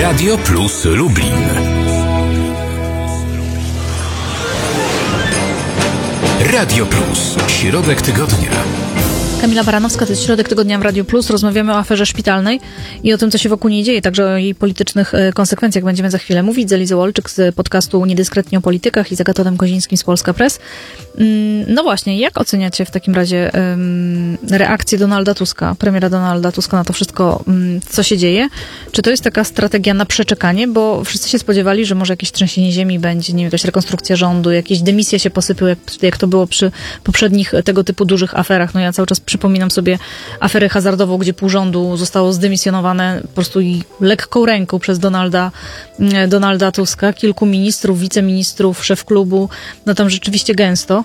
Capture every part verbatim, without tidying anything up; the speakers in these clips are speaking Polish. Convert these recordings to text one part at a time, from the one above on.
Radio Plus Lublin. Radio Plus. Środek tygodnia. Kamila Baranowska, to jest Środek Tygodnia w Radiu Plus. Rozmawiamy o aferze szpitalnej i o tym, co się wokół niej dzieje, także o jej politycznych konsekwencjach będziemy za chwilę mówić. z Elizą Olczyk z podcastu Niedyskretnie o politykach i z Agatonem Kozińskim z Polska Press. No właśnie, jak oceniacie w takim razie um, reakcję Donalda Tuska, premiera Donalda Tuska na to wszystko, um, co się dzieje? Czy to jest taka strategia na przeczekanie? Bo wszyscy się spodziewali, że może jakieś trzęsienie ziemi będzie, nie wiem, jakaś rekonstrukcja rządu, jakieś dymisje się posypią, jak, jak to było przy poprzednich tego typu dużych aferach. No ja cały czas przypominam sobie aferę hazardową, gdzie pół rządu zostało zdymisjonowane po prostu i lekką ręką przez Donalda, Donalda Tuska. Kilku ministrów, wiceministrów, szef klubu, no tam rzeczywiście gęsto.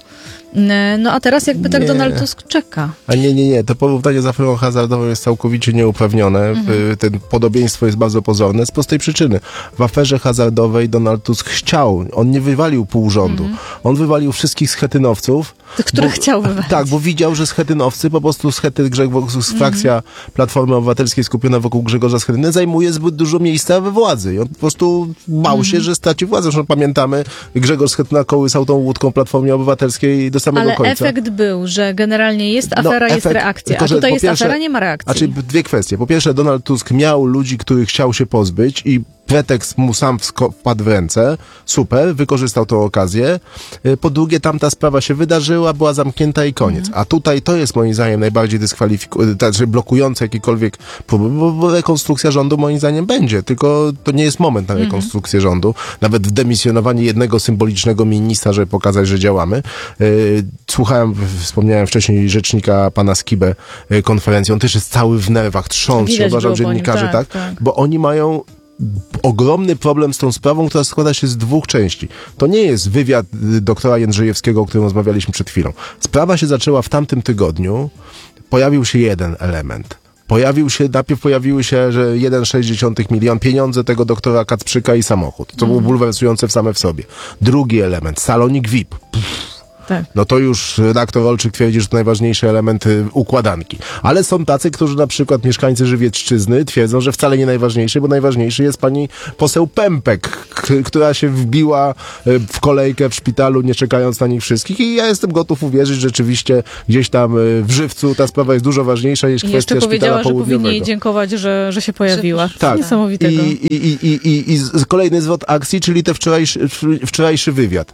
No a teraz jakby tak nie. Donald Tusk czeka. A nie, nie, nie. To porównanie z aferą hazardową jest całkowicie nieuprawnione. Mhm. Ten podobieństwo jest bardzo pozorne z prostej przyczyny. W aferze hazardowej Donald Tusk chciał. On nie wywalił pół rządu. Mhm. On wywalił wszystkich schetynowców. Tych, których chciał wywalić. Tak, bo widział, że schetynowcy, po prostu schety, Grzegorz, frakcja mhm. Platformy Obywatelskiej skupiona wokół Grzegorza Schetyny zajmuje zbyt dużo miejsca we władzy. I on po prostu bał mhm. się, że straci władzę. Zresztą pamiętamy, Grzegorz Schetyna kołysał tą łódką Platformie Obywatelskiej do samego Ale końca. efekt był, że generalnie jest afera, no, efekt, jest reakcja, tylko, a tutaj jest pierwsze, afera, nie ma reakcji. Znaczy dwie kwestie. Po pierwsze, Donald Tusk miał ludzi, których chciał się pozbyć i pretekst mu sam wpadł w ręce. Super, wykorzystał tę okazję. Po drugie, tamta sprawa się wydarzyła, była zamknięta i koniec. Mhm. A tutaj to jest moim zdaniem najbardziej dyskwalifikujące, znaczy blokujące jakiekolwiek próby, bo, bo rekonstrukcja rządu moim zdaniem będzie, tylko to nie jest moment na rekonstrukcję mhm. rządu. Nawet w demisjonowanie jednego symbolicznego ministra, żeby pokazać, że działamy. Słuchałem, wspomniałem wcześniej rzecznika pana Skibę konferencji. On też jest cały w nerwach, trząsł się, uważał dziennikarzy, tak, tak, tak, bo oni mają ogromny problem z tą sprawą, która składa się z dwóch części. To nie jest wywiad doktora Jędrzejewskiego, o którym rozmawialiśmy przed chwilą. Sprawa się zaczęła w tamtym tygodniu. Pojawił się jeden element. Pojawił się, najpierw pojawiły się, że jeden przecinek sześć milion pieniądze tego doktora Kacprzyka i samochód. To było bulwersujące w same w sobie. Drugi element, salonik V I P. Pff. Tak. No to już redaktor Olczyk twierdzi, że to najważniejsze elementy układanki. Ale są tacy, którzy na przykład mieszkańcy Żywiecczyzny twierdzą, że wcale nie najważniejszy, bo najważniejszy jest pani poseł Pępek, k- która się wbiła w kolejkę w szpitalu, nie czekając na nich wszystkich. I ja jestem gotów uwierzyć, że rzeczywiście gdzieś tam w Żywcu ta sprawa jest dużo ważniejsza niż kwestia szpitala południowego. I jeszcze powiedziała, że powinni jej dziękować, że, że się pojawiła. Że, tak. Niesamowitego. I, i, i, i, i kolejny zwrot akcji, czyli ten wczorajszy, wczorajszy wywiad.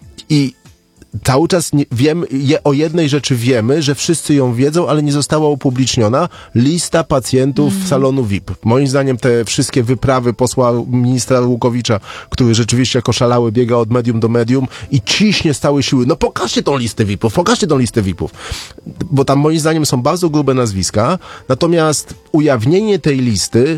I cały czas nie, wiem, je, o jednej rzeczy wiemy, że wszyscy ją wiedzą, ale nie została upubliczniona. Lista pacjentów mm. salonu V I P. Moim zdaniem te wszystkie wyprawy posła ministra Łukowicza, który rzeczywiście jako szalały biega od medium do medium i ciśnie z całej siły. No pokażcie tą listę V I P-ów, pokażcie tą listę V I P-ów. Bo tam moim zdaniem są bardzo grube nazwiska, natomiast ujawnienie tej listy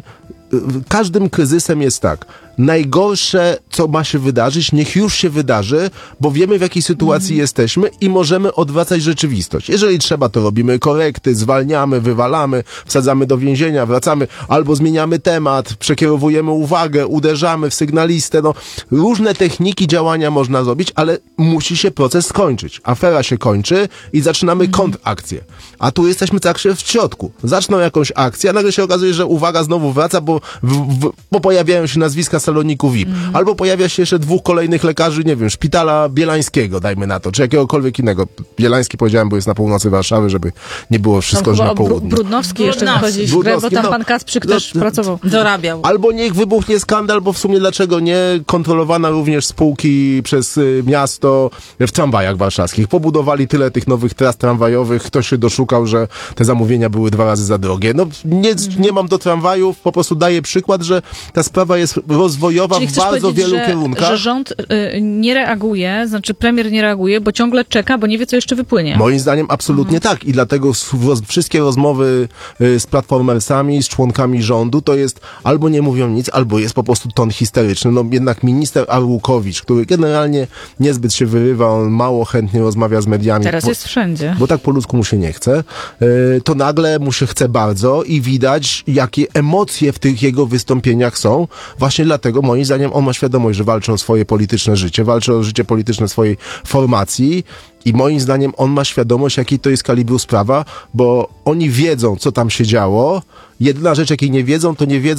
każdym kryzysem jest tak. Najgorsze, co ma się wydarzyć, niech już się wydarzy, bo wiemy, w jakiej sytuacji mm. jesteśmy i możemy odwracać rzeczywistość. Jeżeli trzeba, to robimy korekty, zwalniamy, wywalamy, wsadzamy do więzienia, wracamy, albo zmieniamy temat, przekierowujemy uwagę, uderzamy w sygnalistę. No, różne techniki działania można zrobić, ale musi się proces skończyć. Afera się kończy i zaczynamy mm. kontrakcję. A tu jesteśmy tak w środku. Zaczną jakąś akcję, a nagle się okazuje, że uwaga znowu wraca, bo, w, w, bo pojawiają się nazwiska saloniku V I P. Mm. Albo pojawia się jeszcze dwóch kolejnych lekarzy, nie wiem, szpitala bielańskiego, dajmy na to, czy jakiegokolwiek innego. Bielański powiedziałem, bo jest na północy Warszawy, żeby nie było wszystko, że na południu. Brudnowski jeszcze wychodzi w grę, bo tam no, pan Kacprzyk no, też no, pracował. Dorabiał. Albo niech wybuchnie skandal, bo w sumie dlaczego nie? Kontrolowana również spółki przez y, miasto w tramwajach warszawskich. Pobudowali tyle tych nowych tras tramwajowych, ktoś się doszukał, że te zamówienia były dwa razy za drogie. No nie, mm. nie mam do tramwajów, po prostu daję przykład, że ta sprawa jest rozwojowa Czyli w bardzo wielu że, kierunkach. Że rząd y, nie reaguje, znaczy premier nie reaguje, bo ciągle czeka, bo nie wie, co jeszcze wypłynie. Moim zdaniem absolutnie mhm. tak. I dlatego roz, wszystkie rozmowy y, z platformersami, z członkami rządu, to jest albo nie mówią nic, albo jest po prostu ton histeryczny. No jednak minister Arłukowicz, który generalnie niezbyt się wyrywa, on mało chętnie rozmawia z mediami. Teraz bo, jest wszędzie. Bo tak po ludzku mu się nie chce. Y, to nagle mu się chce bardzo i widać, jakie emocje w tych jego wystąpieniach są. Właśnie dlatego, moim zdaniem, on ma świadomość, że walczy o swoje polityczne życie, walczy o życie polityczne swojej formacji i moim zdaniem on ma świadomość, jaki to jest kalibru sprawa, bo oni wiedzą, co tam się działo. Jedyna rzecz, jakiej nie wiedzą, to nie wiedzą,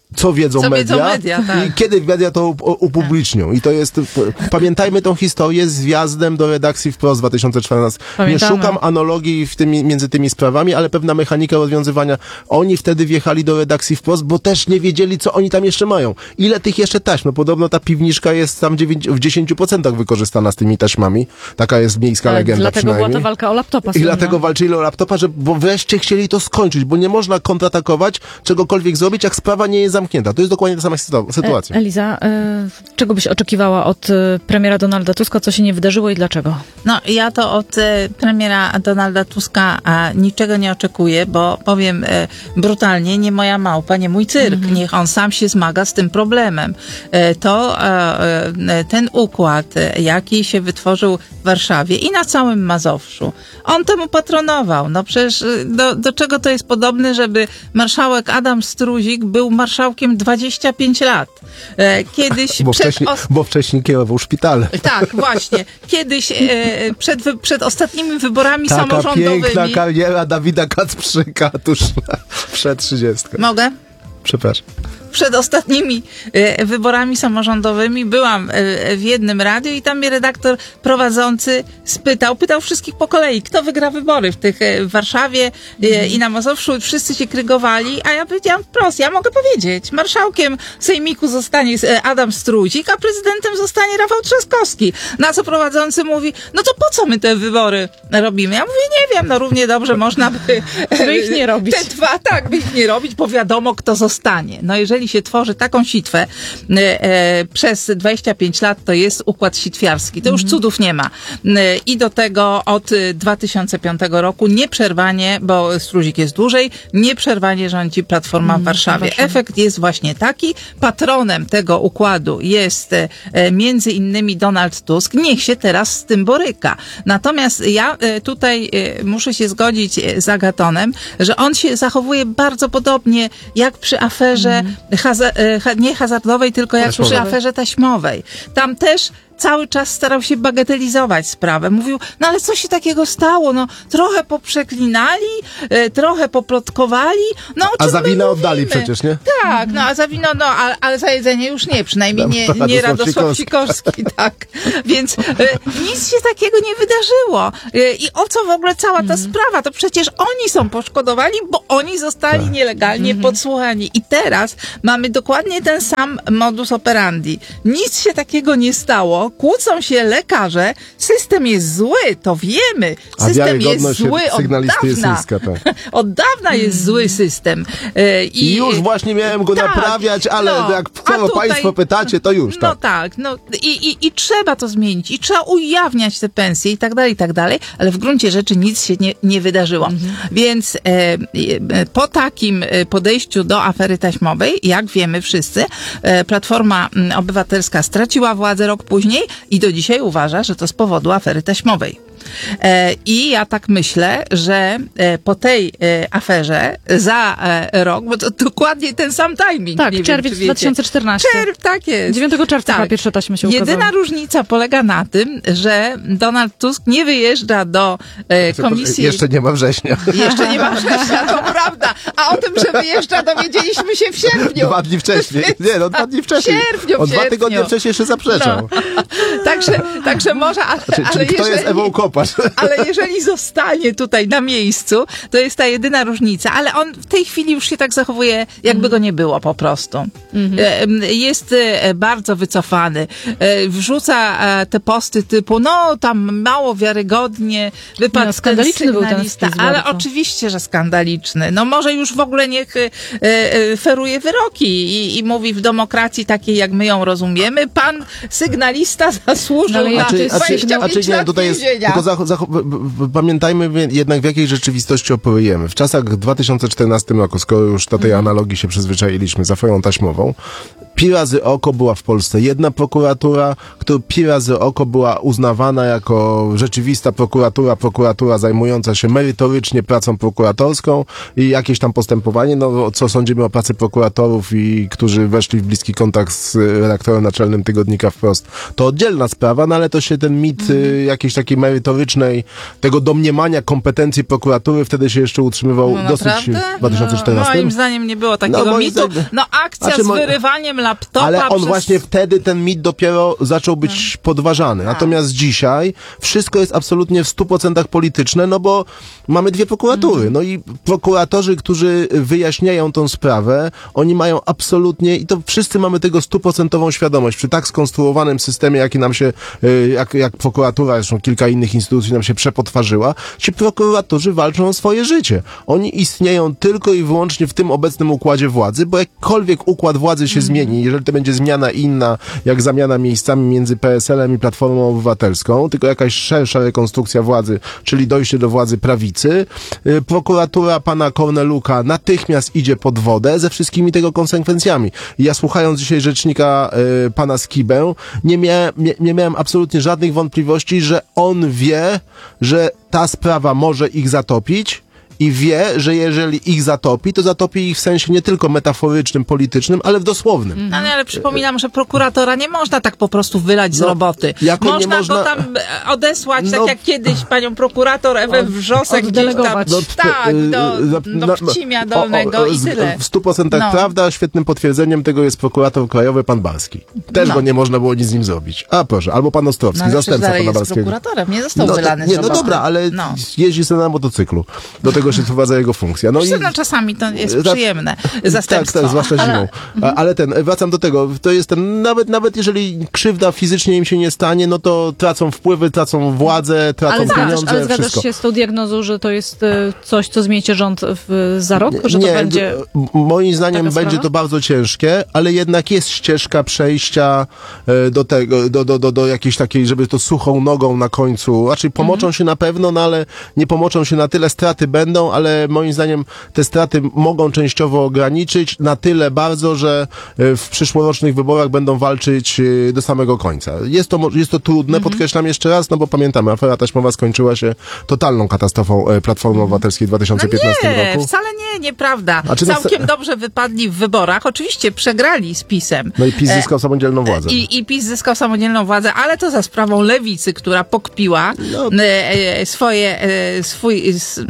co wiedzą Co media, wiedzą media, tak. i kiedy media to up- upublicznią. I to jest, pamiętajmy tą historię z wjazdem do redakcji Wprost w dwa tysiące czternastym. Nie Pamiętamy. szukam analogii w tymi, między tymi sprawami, ale pewna mechanika rozwiązywania. Oni wtedy wjechali do redakcji Wprost, bo też nie wiedzieli, co oni tam jeszcze mają. Ile tych jeszcze taśm? No podobno ta piwniczka jest tam dziewięć, w dziesięciu procentach wykorzystana z tymi taśmami. Taka jest miejska Tak, legenda dlatego była przynajmniej. ta walka o laptopa. I słynna. dlatego walczyli o laptopa, że, bo wreszcie chcieli to skończyć, bo nie można kontratakować, czegokolwiek zrobić, jak sprawa nie jest zamknięta. To jest dokładnie ta sama sytu- sytuacja. E, Eliza, e, czego byś oczekiwała od e, premiera Donalda Tuska, co się nie wydarzyło i dlaczego? No, ja to od e, premiera Donalda Tuska a, niczego nie oczekuję, bo powiem e, brutalnie, nie moja małpa, nie mój cyrk. Mhm. Niech on sam się zmaga z tym problemem. E, to e, e, ten układ, e, jaki się wytworzył w Warszawie i na całym Mazowszu, on temu patronował. No przecież e, do, do czego to jest podobne, żeby marszałek Adam Struzik był marszałkiem dwadzieścia pięć lat. E, kiedyś Bo przed wcześniej, os- bo wcześniej kierował szpitalem. Tak, właśnie. Kiedyś e, przed, wy, przed ostatnimi wyborami Taka samorządowymi... piękna kariera Dawida Kacprzyka tuż przed trzydziestką. Mogę? Przepraszam. Przed ostatnimi e, wyborami samorządowymi byłam e, w jednym radiu i tam mnie redaktor prowadzący spytał, pytał wszystkich po kolei, kto wygra wybory w tych e, w Warszawie e, i na Mazowszu. Wszyscy się krygowali, a ja powiedziałam wprost, ja mogę powiedzieć, marszałkiem sejmiku zostanie e, Adam Struzik, a prezydentem zostanie Rafał Trzaskowski. Na co prowadzący mówi, no to po co my te wybory robimy? Ja mówię, nie wiem, no równie dobrze można by... By ich nie robić. Te dwa, tak, by ich nie robić, bo wiadomo, kto zostanie. No jeżeli się tworzy taką sitwę e, e, przez dwadzieścia pięć lat, to jest układ sitwiarski. To już cudów nie ma. E, I do tego od dwa tysiące piątego roku nieprzerwanie, bo Struzik jest dłużej, nieprzerwanie rządzi Platforma w Warszawie. Warszawie. Efekt jest właśnie taki. Patronem tego układu jest e, między innymi Donald Tusk. Niech się teraz z tym boryka. Natomiast ja e, tutaj e, muszę się zgodzić e, z Agatonem, że on się zachowuje bardzo podobnie jak przy aferze mm. haza- e, ha- nie hazardowej, tylko jak Taśmowej. przy aferze taśmowej. Tam też cały czas starał się bagatelizować sprawę. Mówił, no ale co się takiego stało? No trochę poprzeklinali, e, trochę poplotkowali. No o A czym za my winę mówimy? oddali przecież, nie? Tak, no a za wino, no ale, ale za jedzenie już nie, przynajmniej nie, Radosław nie Radosław Sikorski, tak. Więc e, nic się takiego nie wydarzyło. E, I o co w ogóle cała ta sprawa? To przecież oni są poszkodowani, bo oni zostali nielegalnie podsłuchani. I teraz mamy dokładnie ten sam modus operandi. Nic się takiego nie stało. Kłócą się lekarze. System jest zły, to wiemy. A System jest wiarygodność zły od sygnalisty jest dawna. niska, tak. Od dawna jest zły system. E, I już właśnie miałem go tak, naprawiać, ale no, jak a skoro tutaj- państwo pytacie, to już, No tak. tak, no i, i, i trzeba to zmienić, i trzeba ujawniać te pensje i tak dalej, i tak dalej, ale w gruncie rzeczy nic się nie, nie wydarzyło. Mhm. Więc e, e, po takim podejściu do afery taśmowej, jak wiemy wszyscy, e, Platforma Obywatelska straciła władzę rok później i do dzisiaj uważa, że to z powodu afery taśmowej. E, I ja tak myślę, że e, po tej e, aferze za e, rok, bo to dokładnie ten sam timing. Tak, nie czerwiec wiem, czy wiecie. dwa tysiące czternasty. Czerw, tak jest. dziewiątego czerwca Tak. chyba pierwsze taśmy się ukazały. Jedyna różnica polega na tym, że Donald Tusk nie wyjeżdża do e, komisji. Jeszcze nie ma września. Jeszcze nie ma września, to prawda. A o tym, że wyjeżdża, dowiedzieliśmy się w sierpniu. Dwa dni wcześniej. Nie, no dwa dni wcześniej. W sierpniu, w O dwa sierpniu. tygodnie wcześniej jeszcze zaprzeczał. No. Także, także może, ale, Czy, ale czyli kto jest jeżeli- Ewą Kopacz? Ale jeżeli zostanie tutaj na miejscu, to jest ta jedyna różnica. Ale on w tej chwili już się tak zachowuje, jakby go nie było po prostu. Mm-hmm. Jest e, bardzo wycofany. E, Wrzuca e, te posty typu, no tam mało wiarygodnie, wypadł No, skandaliczny ten był ten sygnalista. spis Ale bardzo. oczywiście, że skandaliczny. No może już w ogóle niech e, e, feruje wyroki i, i mówi w demokracji takiej, jak my ją rozumiemy, pan sygnalista zasłużył No, ale na a czy- a czy- dwadzieścia pięć a czy nie, lat tutaj jest, więzienia. tylko zach, zach, b- b- pamiętajmy wie- jednak, w jakiej rzeczywistości operujemy. W czasach dwa tysiące czternastym roku, skoro już do tej analogii się przyzwyczailiśmy, z aferą taśmową, pi razy oko była w Polsce jedna prokuratura, która pi razy oko była uznawana jako rzeczywista prokuratura, prokuratura zajmująca się merytorycznie pracą prokuratorską i jakieś tam postępowanie, no co sądzimy o pracy prokuratorów i którzy weszli w bliski kontakt z redaktorem naczelnym tygodnika Wprost. To oddzielna sprawa, no ale to się ten mit mm. y, jakiejś takiej merytorycznej, tego domniemania kompetencji prokuratury wtedy się jeszcze utrzymywał no dosyć naprawdę? w dwa tysiące czternastym. No, moim zdaniem nie było takiego No, mitu. zdaniem- No akcja Znaczy, z mo- wyrywaniem laptopa Ale on przez... właśnie wtedy, ten mit dopiero zaczął być podważany. Natomiast dzisiaj wszystko jest absolutnie w stu procentach polityczne, no bo mamy dwie prokuratury. No i prokuratorzy, którzy wyjaśniają tą sprawę, oni mają absolutnie, i to wszyscy mamy tego stuprocentową świadomość, przy tak skonstruowanym systemie, jaki nam się, y, jak, jak prokuratura, zresztą kilka innych instytucji nam się przepotwarzyła, ci prokuratorzy walczą o swoje życie. Oni istnieją tylko i wyłącznie w tym obecnym układzie władzy, bo jakkolwiek układ władzy się zmieni, jeżeli to będzie zmiana inna, jak zamiana miejscami między P S L em i Platformą Obywatelską, tylko jakaś szersza rekonstrukcja władzy, czyli dojście do władzy prawicy, y, prokuratura pana Korneluka natychmiast idzie pod wodę ze wszystkimi tego konsekwencjami. I ja słuchając dzisiaj rzecznika y, pana Skibę, nie, mia, nie, nie miałem absolutnie żadnych wątpliwości, że on wie, że ta sprawa może ich zatopić, i wie, że jeżeli ich zatopi, to zatopi ich w sensie nie tylko metaforycznym, politycznym, ale w dosłownym. No nie, ale przypominam, że prokuratora nie można tak po prostu wylać z No, roboty. jako nie Można, można- go tam e, odesłać, No, tak jak kiedyś panią prokurator Ewę Wrzosek gdzieś tam, oddelegować. No, tak, y, do, y, do na- Pcimia o, Dolnego o, i z- tyle. W stu procentach No. prawda, świetnym potwierdzeniem tego jest prokurator krajowy pan Barski. Też No. go nie można było nic z nim zrobić. A proszę, albo pan Ostrowski, No, ale przecież zastępca dalej pana jest Barskiego. prokuratorem, nie został No, wylany to, z nie, no roboty. dobra, ale No. jeździ sobie na motocyklu. Do tego się wprowadza jego funkcja. No No czasami to jest Za- przyjemne Tak, zastępstwo. tak, zwłaszcza zimą. A, ale ten, wracam do tego, to jest ten, nawet, nawet jeżeli krzywda fizycznie im się nie stanie, no to tracą wpływy, tracą władzę, tracą Ale zgadzasz, pieniądze, ale zgadzasz wszystko. się z tą diagnozą, że to jest e, coś, co zmiecie rząd w, za rok? Że nie, to będzie... d- moim zdaniem taka będzie sprawa? to bardzo ciężkie, ale jednak jest ścieżka przejścia e, do tego, do, do, do, do jakiejś takiej, żeby to suchą nogą na końcu, raczej pomoczą Mhm. się na pewno, no ale nie pomoczą się na tyle, straty będą, ale moim zdaniem te straty mogą częściowo ograniczyć na tyle bardzo, że e, w przyszłorocznych wyborach będą walczyć e, do samego końca. Jest to, mo- jest to trudne, Mhm. podkreślam jeszcze raz, no bo pamiętamy, afera taśmowa skończyła się totalną katastrofą e, Platformy Obywatelskiej w dwa tysiące No piętnastym nie, roku. wcale nie, nieprawda. A czy na- Całkiem dobrze wypadli w wyborach. Oczywiście przegrali z PiS-em. No i PiS E, zyskał samodzielną władzę. I, I PiS zyskał samodzielną władzę, ale to za sprawą lewicy, która pokpiła No. e, e, swoje, e, swój s,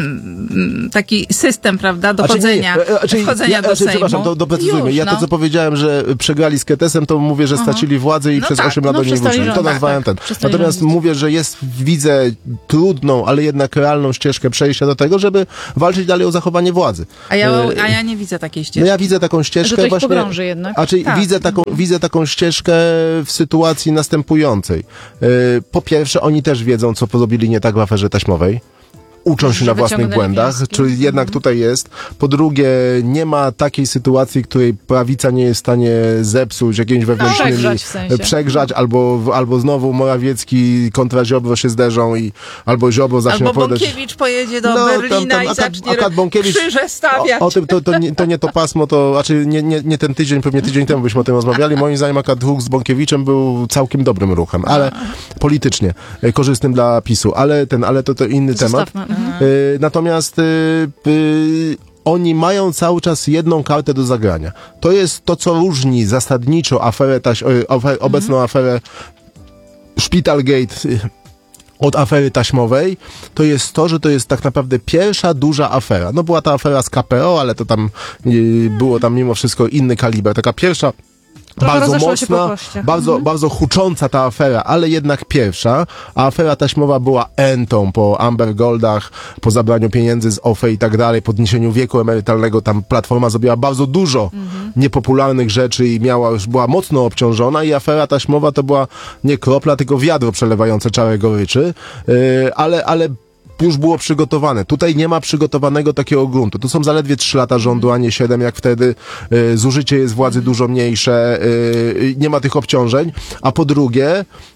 m, taki system, prawda, dochodzenia, A czy nie, a czy- wchodzenia ja, do znaczy, Sejmu. Przepraszam, to doprecyzujmy. Już, Ja no. to, co powiedziałem, że przegrali z Ketesem, to mówię, że stracili władzę i No przez tak, osiem lat no do niej przestali wrócili. To rządzić, nazwałem tak, ten. przestali Natomiast rządzić. mówię, że jest, widzę trudną, ale jednak realną ścieżkę przejścia do tego, żeby walczyć dalej o zachowanie władzy. A ja, E, a ja nie widzę takiej No ścieżki. ja widzę taką ścieżkę Że to ich właśnie. pogrąży jednak. A czyli Tak. widzę taką, widzę taką ścieżkę w sytuacji następującej. E, po pierwsze, oni też wiedzą, co zrobili nie tak w aferze taśmowej. Uczą się Że na własnych wyciągnęli błędach, wnioski. czyli jednak tutaj jest. Po drugie, nie ma takiej sytuacji, której prawica nie jest w stanie zepsuć jakimiś wewnętrznymi, przegrzać w sensie. przegrzać, albo, albo znowu Morawiecki kontra Ziobro się zderzą i albo Ziobro zacznie Albo opowiadać. Bąkiewicz pojedzie do No, tam- Berlina tam i akad- zacznie akad Bąkiewicz- krzyże stawiać. O, o tym to, to, nie, to nie to pasmo, to znaczy nie, nie, nie ten tydzień, pewnie tydzień temu byśmy o tym rozmawiali. Moim zdaniem akad ruch z Bąkiewiczem był całkiem dobrym ruchem, ale politycznie e, korzystnym dla PiSu, ale ten, ale to, to inny temat. Zostawmy. Mhm. E, natomiast e, e, oni mają cały czas jedną kartę do zagrania. To jest to, co różni zasadniczo aferę taś, e, afer, obecną aferę Szpitalgate e, od afery taśmowej, to jest to, że to jest tak naprawdę pierwsza duża afera. No była ta afera z K P O, ale to tam y, było tam mimo wszystko inny kaliber. Taka pierwsza Trochę bardzo rozeszło się po mocna, kościach. bardzo, Mhm. bardzo hucząca ta afera, ale jednak pierwsza, a afera taśmowa była entą po Amber Goldach, po zabraniu pieniędzy z O F E i tak dalej, podniesieniu wieku emerytalnego, tam Platforma zrobiła bardzo dużo Mhm. niepopularnych rzeczy i miała, już była mocno obciążona i afera taśmowa to była nie kropla, tylko wiadro przelewające czarę goryczy, yy, ale, ale już było przygotowane. Tutaj nie ma przygotowanego takiego gruntu. To są zaledwie trzy lata rządu, a nie siedem jak wtedy. Yy, zużycie jest władzy dużo mniejsze, yy, nie ma tych obciążeń. A po drugie,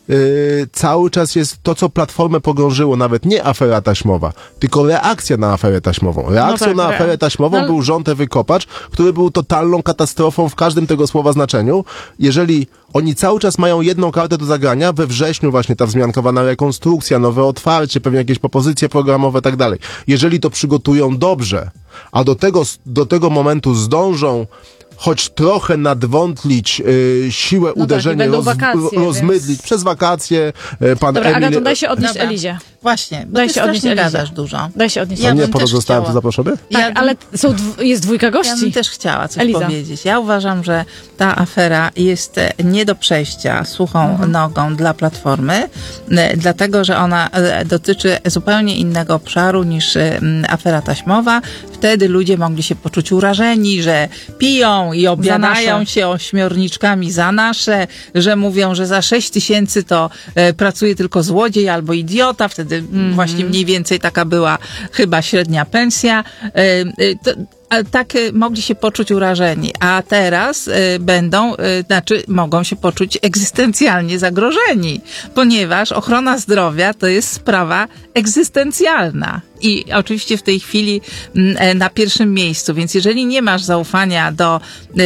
yy, cały czas jest to, co Platformę pogrążyło, nawet nie afera taśmowa, tylko reakcja na aferę taśmową. Reakcją tak, na re- aferę taśmową no, był rząd Ewy Kopacz, który był totalną katastrofą w każdym tego słowa znaczeniu. Jeżeli oni cały czas mają jedną kartę do zagrania, we wrześniu właśnie ta wzmiankowana rekonstrukcja, nowe otwarcie, pewnie jakieś propozycje programowe i tak dalej. Jeżeli to przygotują dobrze, a do tego, do tego momentu zdążą choć trochę nadwątlić y, siłę No tak, uderzenia, i będą roz, wakacje, rozmydlić więc- przez wakacje. y, Pan Dobra, Emil... Agato, daj się odnieść Dobra. Elizie. Właśnie, bo Daj ty się odnieść strasznie Elizie. gadasz dużo. Daj się odnieść. A Ja nie, bym po to też zostałem tu chciała- zaproszony? Tak, Ja bym- ale są dw- jest dwójka Ja gości. bym też chciała coś Eliza. powiedzieć. Ja uważam, że ta afera jest e, nie do przejścia suchą Mhm. nogą dla Platformy, e, dlatego, że ona e, dotyczy zupełnie innego obszaru niż e, m, afera taśmowa. Wtedy ludzie mogli się poczuć urażeni, że piją i obiadają nasze. się ośmiorniczkami za nasze, że mówią, że za sześć tysięcy to e, pracuje tylko złodziej albo idiota. Wtedy Mhm. właśnie mniej więcej taka była chyba średnia pensja. E, e, to, ale tak y, mogli się poczuć urażeni, a teraz y, będą, y, znaczy mogą się poczuć egzystencjalnie zagrożeni, ponieważ ochrona zdrowia to jest sprawa egzystencjalna i oczywiście w tej chwili mm, e, na pierwszym miejscu, więc jeżeli nie masz zaufania do y,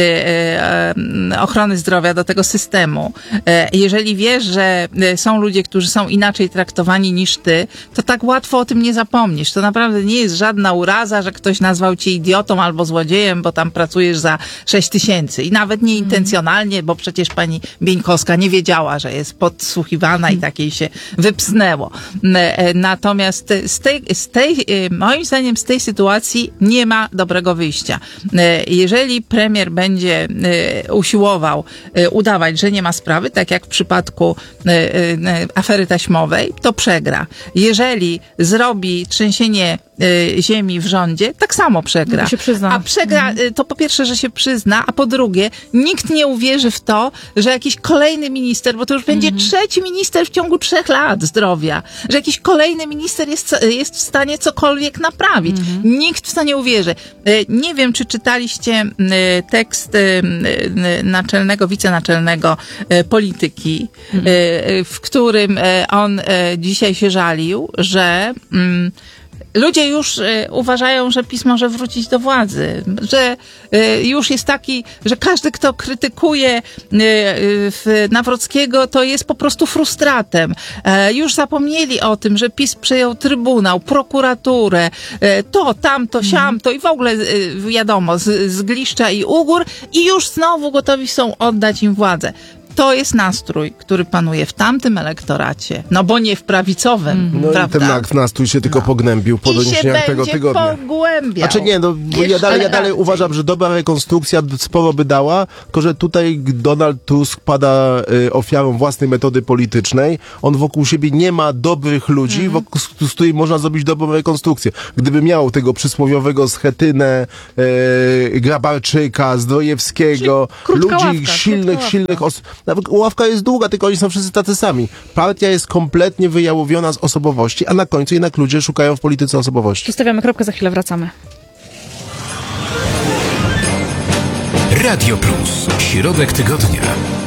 y, y, ochrony zdrowia, do tego systemu, y, jeżeli wiesz, że y, są ludzie, którzy są inaczej traktowani niż ty, to tak łatwo o tym nie zapomnisz. To naprawdę nie jest żadna uraza, że ktoś nazwał cię idiotą albo złodziejem, bo tam pracujesz za sześć tysięcy. I nawet nie intencjonalnie, bo przecież pani Bieńkowska nie wiedziała, że jest podsłuchiwana i tak jej się wypsnęło. Natomiast z tej, z tej, moim zdaniem z tej sytuacji nie ma dobrego wyjścia. Jeżeli premier będzie usiłował udawać, że nie ma sprawy, tak jak w przypadku afery taśmowej, to przegra. Jeżeli zrobi trzęsienie ziemi w rządzie, tak samo przegra. To się przyzna. A przegra, to po pierwsze, że się przyzna, a po drugie, nikt nie uwierzy w to, że jakiś kolejny minister, bo to już będzie trzeci minister w ciągu trzech lat zdrowia, że jakiś kolejny minister jest, jest w stanie cokolwiek naprawić. Nikt w to nie uwierzy. Nie wiem, czy czytaliście tekst naczelnego, wicenaczelnego polityki, w którym on dzisiaj się żalił, że ludzie już y, uważają, że PiS może wrócić do władzy, że y, już jest taki, że każdy, kto krytykuje y, y, Nawrockiego, to jest po prostu frustratem. E, już zapomnieli o tym, że PiS przejął Trybunał, prokuraturę, e, to, tamto, siamto i w ogóle y, wiadomo, z, z Gliszcza i Ugór i już znowu gotowi są oddać im władzę. To jest nastrój, który panuje w tamtym elektoracie, no bo nie w prawicowym, No prawda? i ten akt nastrój się tylko pognębił po I się doniesieniach tego będzie tygodnia. pogłębiał. Znaczy nie, no bo ja Jeszcze dalej, ja dalej bardziej. uważam, że dobra rekonstrukcja sporo by dała, tylko że tutaj Donald Tusk pada y, ofiarą własnej metody politycznej. On wokół siebie nie ma dobrych ludzi, Mhm. wokół, z, z której można zrobić dobrą rekonstrukcję. Gdyby miał tego przysłowiowego Schetynę, y, Grabarczyka, Zdrojewskiego, Czyli krótka ludzi ławka, silnych, krótka ławka. silnych osób. Nawet ławka jest długa, tylko oni są wszyscy tacy sami. Partia jest kompletnie wyjałowiona z osobowości, a na końcu jednak ludzie szukają w polityce osobowości. Tu stawiamy kropkę, za chwilę wracamy. Radio Plus. Środek tygodnia.